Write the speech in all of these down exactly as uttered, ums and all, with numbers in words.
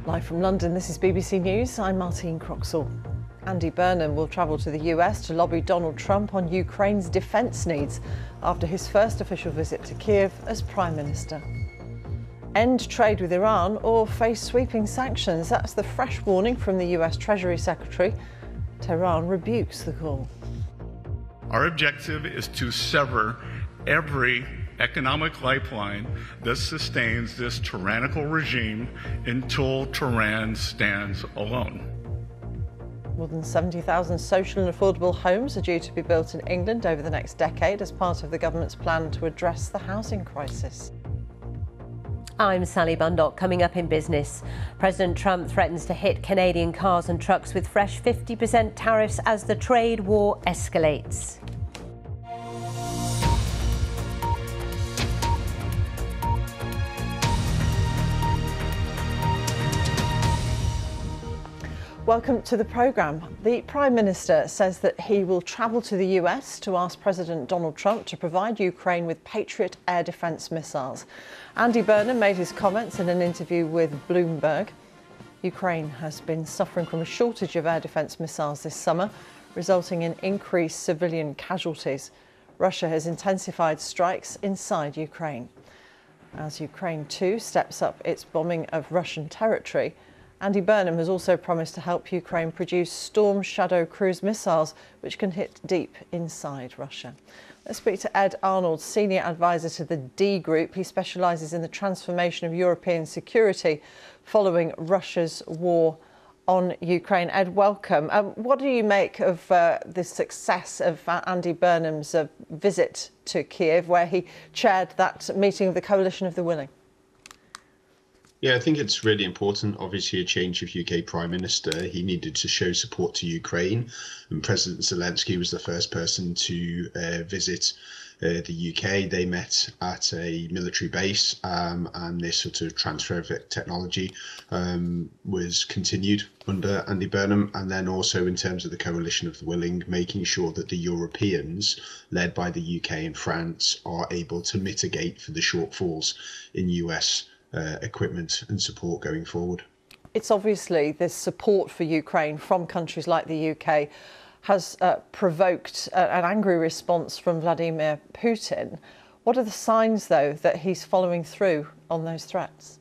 Live from London, this is B B C News. I'm Martine Croxall. Andy Burnham will travel to the U S to lobby Donald Trump on Ukraine's defence needs after his first official visit to Kiev as Prime Minister. End trade with Iran or face sweeping sanctions? That's the fresh warning from the U S Treasury Secretary. Tehran rebukes the call. Our objective is to sever every economic lifeline that sustains this tyrannical regime until Tehran stands alone. More than seventy thousand social and affordable homes are due to be built in England over the next decade as part of the government's plan to address the housing crisis. I'm Sally Bundock. Coming up in business, President Trump threatens to hit Canadian cars and trucks with fresh fifty percent tariffs as the trade war escalates. Welcome to the programme. The Prime Minister says that he will travel to the U S to ask President Donald Trump to provide Ukraine with Patriot air defence missiles. Andy Burnham made his comments in an interview with Bloomberg. Ukraine has been suffering from a shortage of air defence missiles this summer, resulting in increased civilian casualties. Russia has intensified strikes inside Ukraine. As Ukraine too steps up its bombing of Russian territory, Andy Burnham has also promised to help Ukraine produce Storm Shadow cruise missiles, which can hit deep inside Russia. Let's speak to Ed Arnold, Senior Advisor to the D Group. He specialises in the transformation of European security following Russia's war on Ukraine. Ed, welcome. Um, what do you make of uh, the success of uh, Andy Burnham's uh, visit to Kiev, where he chaired that meeting of the Coalition of the Willing? Yeah, I think it's really important. Obviously, a change of U K Prime Minister. He needed to show support to Ukraine, and President Zelensky was the first person to uh, visit uh, the U K. They met at a military base, um, and this sort of transfer of technology um, was continued under Andy Burnham. And then also in terms of the Coalition of the Willing, making sure that the Europeans, led by the U K and France, are able to mitigate for the shortfalls in U S Uh, equipment and support going forward. It's obviously this support for Ukraine from countries like the U K has uh, provoked uh, an angry response from Vladimir Putin. What are the signs, though, that he's following through on those threats?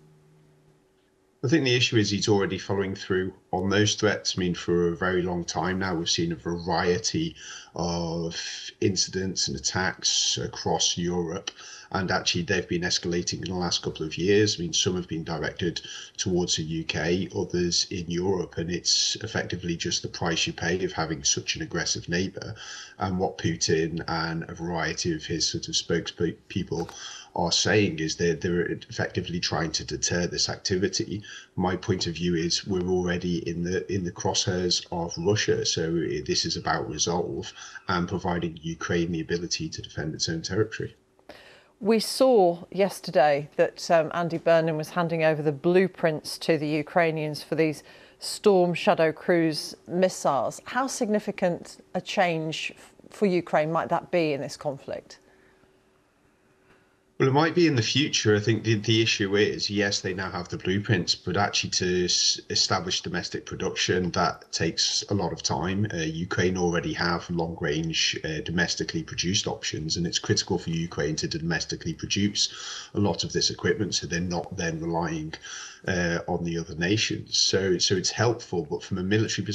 I think the issue is he's already following through on those threats. I mean, for a very long time now, we've seen a variety of incidents and attacks across Europe. And actually, they've been escalating in the last couple of years. I mean, some have been directed towards the U K, others in Europe. And it's effectively just the price you pay of having such an aggressive neighbour. And what Putin and a variety of his sort of spokespeople are saying is they're, they're effectively trying to deter this activity. My point of view is we're already in the in the crosshairs of Russia. So this is about resolve and providing Ukraine the ability to defend its own territory. We saw yesterday that um, Andy Burnham was handing over the blueprints to the Ukrainians for these Storm Shadow cruise missiles. How significant a change for Ukraine might that be in this conflict? Well, it might be in the future. I think the, the issue is, yes, they now have the blueprints, but actually to s- establish domestic production, that takes a lot of time. Uh, Ukraine already have long-range uh, domestically produced options, and it's critical for Ukraine to domestically produce a lot of this equipment so they're not then relying uh, on the other nations. So, so it's helpful, but from a military perspective,